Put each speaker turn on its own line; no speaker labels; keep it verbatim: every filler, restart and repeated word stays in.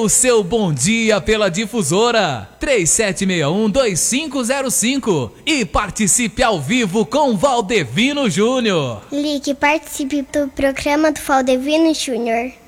o seu bom dia pela difusora três sete seis um, dois cinco zero cinco e participe ao vivo com Valdevino Júnior.
Ligue e participe do programa do Valdevino Júnior.